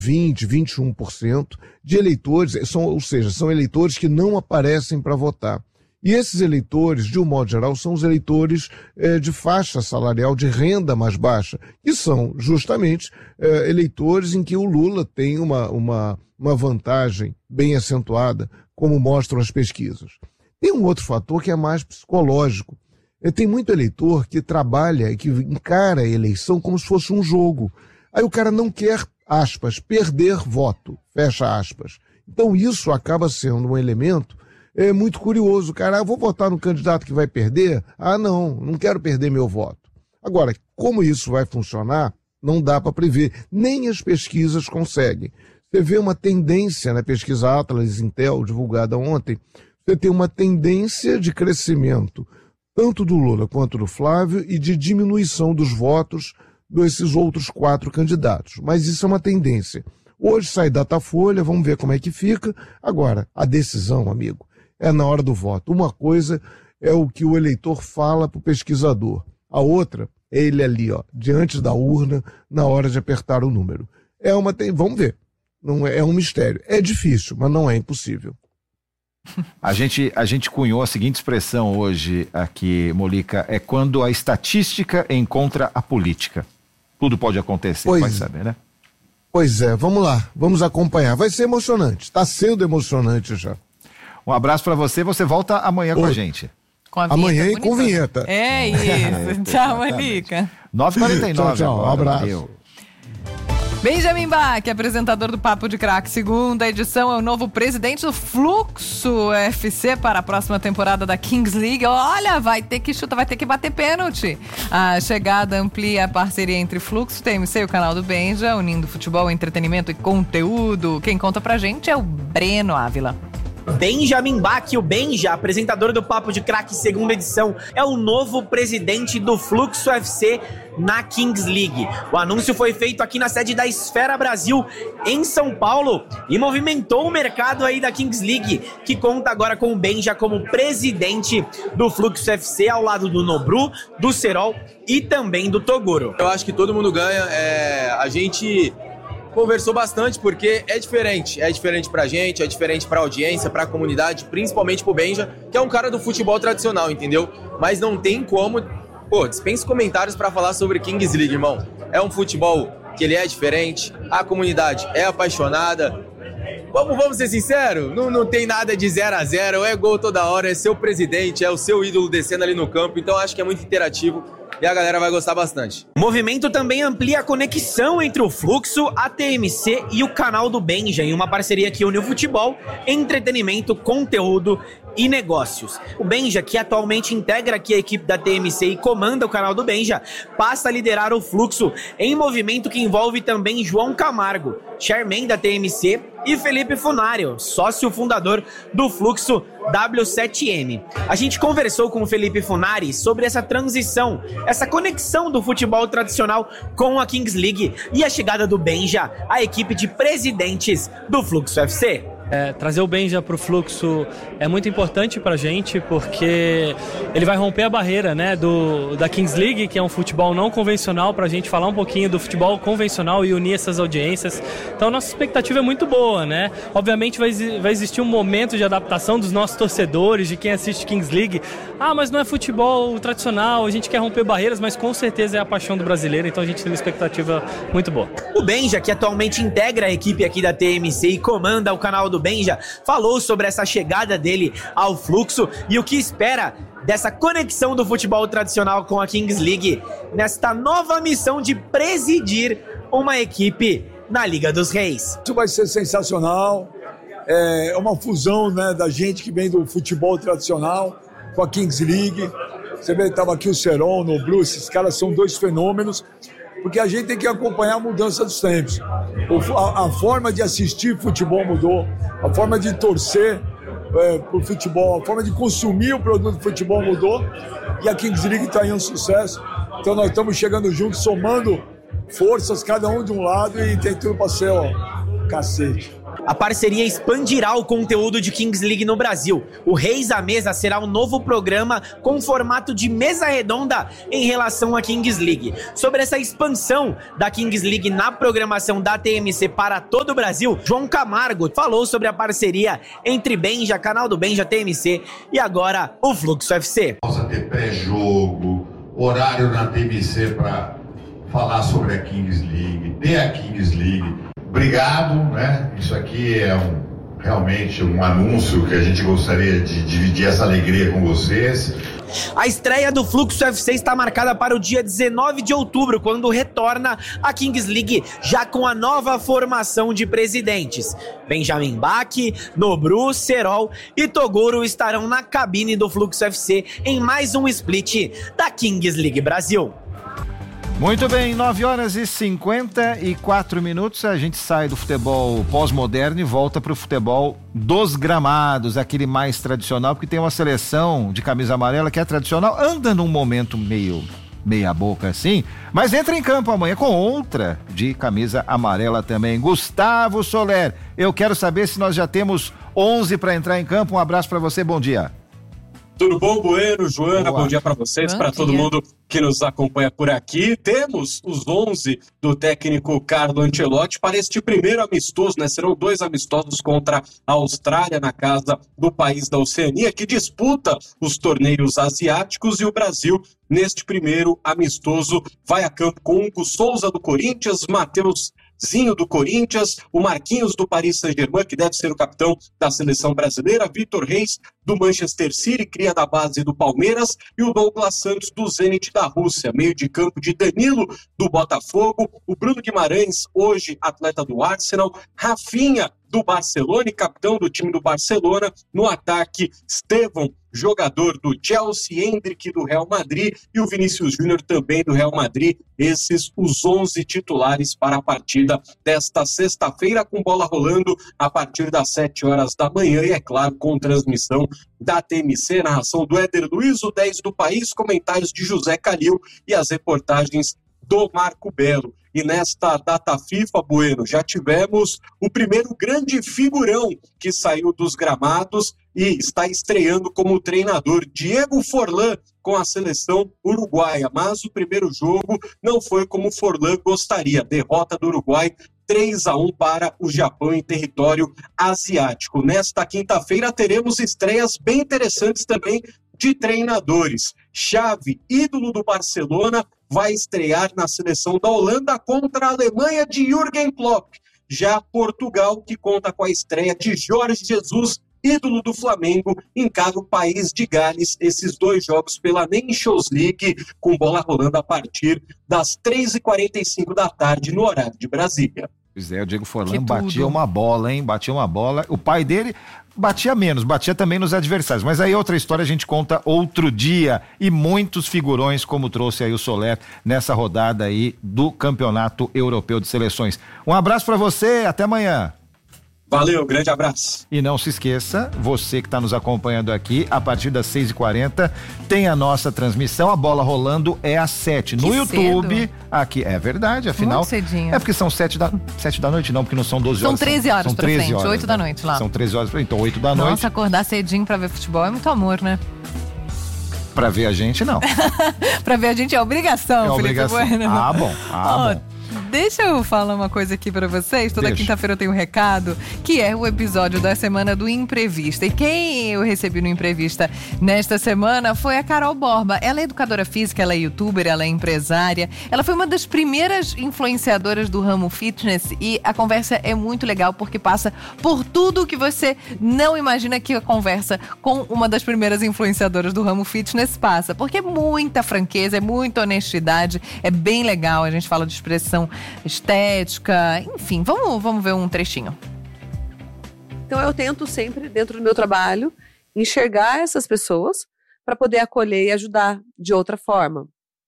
20%, 21% de eleitores, ou seja, são eleitores que não aparecem para votar. E esses eleitores, de um modo geral, são os eleitores de faixa salarial, de renda mais baixa, que são justamente eleitores em que o Lula tem uma vantagem bem acentuada, como mostram as pesquisas. Tem um outro fator que é mais psicológico. Tem muito eleitor que trabalha e que encara a eleição como se fosse um jogo. Aí o cara não quer, aspas, perder voto, fecha aspas. Então isso acaba sendo um elemento muito curioso. Cara, eu vou votar no candidato que vai perder? Ah, não quero perder meu voto. Agora, como isso vai funcionar, não dá para prever. Nem as pesquisas conseguem. Você vê uma tendência na pesquisa Atlas Intel, divulgada ontem, você tem uma tendência de crescimento tanto do Lula quanto do Flávio e de diminuição dos votos desses outros 4 candidatos. Mas isso é uma tendência. Hoje sai Datafolha, vamos ver como é que fica. Agora, a decisão, amigo, é na hora do voto. Uma coisa é o que o eleitor fala para o pesquisador. A outra é ele ali, diante da urna, na hora de apertar o número. Vamos ver. Não é um mistério. É difícil, mas não é impossível. A gente cunhou a seguinte expressão hoje aqui, Molica, é quando a estatística encontra a política. Tudo pode acontecer, vai saber, né? Pois é, vamos lá, vamos acompanhar. Vai ser emocionante, está sendo emocionante já. Um abraço para você volta amanhã com a gente. Com a vinheta, amanhã bonita. E com vinheta. É isso, tchau, Molica. 9h49 tchau, agora. um abraço. Valeu. Benjamin Bach, apresentador do Papo de Craque, segunda edição, é o novo presidente do Fluxo FC para a próxima temporada da Kings League. Olha, vai ter que chutar, vai ter que bater pênalti. A chegada amplia a parceria entre Fluxo, TMC e o canal do Benja, unindo futebol, entretenimento e conteúdo. Quem conta pra gente é o Breno Ávila. Benjamin Bach, o Benja, apresentador do Papo de Craque segunda edição, é o novo presidente do Fluxo FC na Kings League. O anúncio foi feito aqui na sede da Esfera Brasil, em São Paulo, e movimentou o mercado aí da Kings League, que conta agora com o Benja como presidente do Fluxo FC, ao lado do Nobru, do Serol e também do Toguro. Eu acho que todo mundo ganha, a gente conversou bastante porque é diferente pra gente, é diferente pra audiência, pra comunidade, principalmente pro Benja, que é um cara do futebol tradicional, entendeu? Mas não tem como, dispensa comentários pra falar sobre Kings League, irmão. É um futebol que ele é diferente, a comunidade é apaixonada. Vamos ser sinceros, não tem nada de 0-0, é gol toda hora, é seu presidente, é o seu ídolo descendo ali no campo, então acho que é muito interativo. E a galera vai gostar bastante. O movimento também amplia a conexão entre o Fluxo, a TMC e o canal do Benja, em uma parceria que une o futebol, entretenimento, conteúdo e negócios. O Benja, que atualmente integra aqui a equipe da TMC e comanda o canal do Benja, passa a liderar o Fluxo em movimento que envolve também João Camargo, chairman da TMC, e Felipe Funário, sócio fundador do Fluxo W7M. A gente conversou com o Felipe Funari sobre essa transição, essa conexão do futebol tradicional com a Kings League e a chegada do Benja à equipe de presidentes do Fluxo FC. Trazer o Benja para o Fluxo é muito importante para a gente, porque ele vai romper a barreira, né, da Kings League, que é um futebol não convencional, para a gente falar um pouquinho do futebol convencional e unir essas audiências. Então nossa expectativa é muito boa, né? Obviamente vai existir um momento de adaptação dos nossos torcedores, de quem assiste Kings League. Mas não é futebol tradicional, a gente quer romper barreiras, mas com certeza é a paixão do brasileiro, então a gente tem uma expectativa muito boa. O Benja, que atualmente integra a equipe aqui da TMC e comanda o canal do Benja, falou sobre essa chegada dele ao Fluxo e o que espera dessa conexão do futebol tradicional com a Kings League nesta nova missão de presidir uma equipe na Liga dos Reis. Isso vai ser sensacional, é uma fusão, né, da gente que vem do futebol tradicional com a Kings League. Você vê que estava aqui o Serol, o Nobru, esses caras são dois fenômenos, porque a gente tem que acompanhar a mudança dos tempos. A forma de assistir futebol mudou, a forma de torcer por futebol, a forma de consumir o produto de futebol mudou, e a Kings League está aí um sucesso. Então nós estamos chegando juntos, somando forças, cada um de um lado, e tem tudo para ser cacete. A parceria expandirá o conteúdo de Kings League no Brasil. O Reis à Mesa será um novo programa com formato de mesa redonda em relação à Kings League. Sobre essa expansão da Kings League na programação da TMC para todo o Brasil, João Camargo falou sobre a parceria entre Benja, canal do Benja, TMC e agora o Fluxo FC. Possa ter pré-jogo, horário na TMC para falar sobre a Kings League, ter a Kings League. Obrigado, né? Isso aqui é realmente um anúncio que a gente gostaria de dividir essa alegria com vocês. A estreia do Fluxo UFC está marcada para o dia 19 de outubro, quando retorna a Kings League, já com a nova formação de presidentes. Benjamin Bach, Nobru, Serol e Toguro estarão na cabine do Fluxo UFC em mais um split da Kings League Brasil. Muito bem, 9h54, a gente sai do futebol pós-moderno e volta para o futebol dos gramados, aquele mais tradicional, porque tem uma seleção de camisa amarela que é tradicional, anda num momento meio meia boca assim, mas entra em campo amanhã com outra de camisa amarela também. Gustavo Soler, eu quero saber se nós já temos 11 para entrar em campo. Um abraço para você, bom dia. Tudo bom, Bueno, Joana? Boa. Bom dia para vocês, para todo mundo que nos acompanha por aqui. Temos os 11 do técnico Carlo Ancelotti para este primeiro amistoso, né? Serão 2 amistosos contra a Austrália na casa do país da Oceania, que disputa os torneios asiáticos, e o Brasil, neste primeiro amistoso, vai a campo com Hugo Souza do Corinthians, Matheus Zinho do Corinthians, o Marquinhos do Paris Saint-Germain, que deve ser o capitão da seleção brasileira, Vitor Reis do Manchester City, cria da base do Palmeiras, e o Douglas Santos do Zenit da Rússia. Meio de campo de Danilo do Botafogo, o Bruno Guimarães, hoje atleta do Arsenal, Rafinha do Barcelona e capitão do time do Barcelona. No ataque, Estevão, jogador do Chelsea, Endrick do Real Madrid e o Vinícius Júnior também do Real Madrid. Esses os 11 titulares para a partida desta sexta-feira, com bola rolando a partir das 7 horas da manhã e, é claro, com transmissão da TMC, narração do Éder Luiz, o 10 do País, comentários de José Calil e as reportagens do Marco Belo. E nesta data FIFA, Bueno, já tivemos o primeiro grande figurão que saiu dos gramados e está estreando como treinador, Diego Forlán, com a seleção uruguaia. Mas o primeiro jogo não foi como Forlán gostaria. Derrota do Uruguai 3-1 para o Japão em território asiático. Nesta quinta-feira teremos estreias bem interessantes também de treinadores. Xavi, ídolo do Barcelona, vai estrear na seleção da Holanda contra a Alemanha de Jürgen Klopp. Já Portugal, que conta com a estreia de Jorge Jesus, ídolo do Flamengo, encara o país de Gales. Esses 2 jogos pela Nations League, com bola rolando a partir das 3h45 da tarde no horário de Brasília. Pois é, o Diego Forlán batia uma bola, hein? Batia uma bola. O pai dele batia menos, batia também nos adversários. Mas aí outra história a gente conta outro dia. E muitos figurões, como trouxe aí o Soler nessa rodada aí do Campeonato Europeu de Seleções. Um abraço para você, até amanhã. Valeu, grande abraço. E não se esqueça, você que está nos acompanhando aqui, a partir das 6h40, tem a nossa transmissão, a bola rolando é às 7 no YouTube. Cedo. Aqui, é verdade, afinal. Muito cedinho. É porque são 7 da noite, não, porque não são 12 horas. São 13 horas são pra 13 frente, horas, 8 da noite lá. São 13 horas, então 8 da noite. Nossa, acordar cedinho pra ver futebol é muito amor, né? Pra ver a gente, não. Pra ver a gente é obrigação, é obrigação. Felipe Bueno. Ah, bom. Bom. Deixa eu falar uma coisa aqui pra vocês. Toda quinta-feira eu tenho um recado, que é o episódio da semana do Imprevista. E quem eu recebi no Imprevista nesta semana foi a Carol Borba. Ela é educadora física, ela é youtuber, ela é empresária. Ela foi uma das primeiras influenciadoras do ramo fitness e a conversa é muito legal porque passa por tudo que você não imagina que a conversa com uma das primeiras influenciadoras do ramo fitness passa. Porque é muita franqueza, é muita honestidade, é bem legal. A gente fala de expressão estética, enfim, vamos ver um trechinho. Então eu tento sempre, dentro do meu trabalho, enxergar essas pessoas para poder acolher e ajudar de outra forma.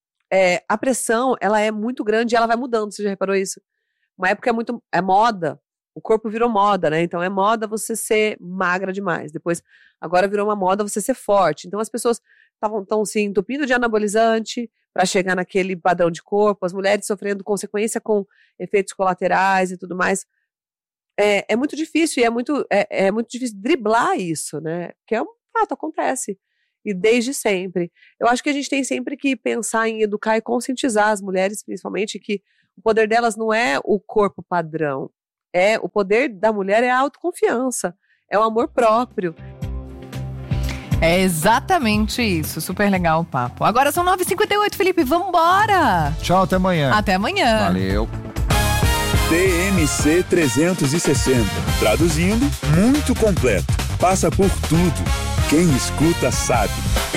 A pressão, ela é muito grande e ela vai mudando, você já reparou isso? Uma época é moda, o corpo virou moda, né? Então é moda você ser magra demais. Depois, agora virou uma moda você ser forte. Então as pessoas estão se entupindo de anabolizante para chegar naquele padrão de corpo, as mulheres sofrendo consequência com efeitos colaterais e tudo mais. é muito difícil, e é muito difícil driblar isso, né? Que é um fato, acontece. E desde sempre. Eu acho que a gente tem sempre que pensar em educar e conscientizar as mulheres, principalmente, que o poder delas não é o corpo padrão. O poder da mulher é a autoconfiança, é o amor próprio. É exatamente isso. Super legal o papo. Agora são 9h58, Felipe. Vambora! Tchau, até amanhã. Até amanhã. Valeu. TMC 360. Traduzindo, muito completo. Passa por tudo. Quem escuta sabe.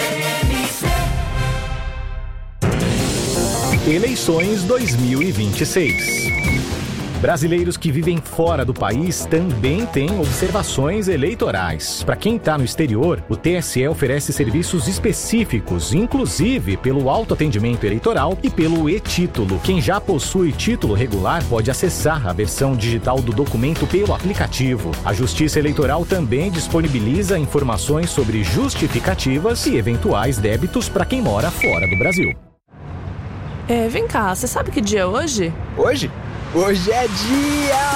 Eleições 2026. Brasileiros que vivem fora do país também têm observações eleitorais. Para quem está no exterior, o TSE oferece serviços específicos, inclusive pelo autoatendimento eleitoral e pelo e-título. Quem já possui título regular pode acessar a versão digital do documento pelo aplicativo. A Justiça Eleitoral também disponibiliza informações sobre justificativas e eventuais débitos para quem mora fora do Brasil. Vem cá, você sabe que dia é hoje? Hoje? Hoje é dia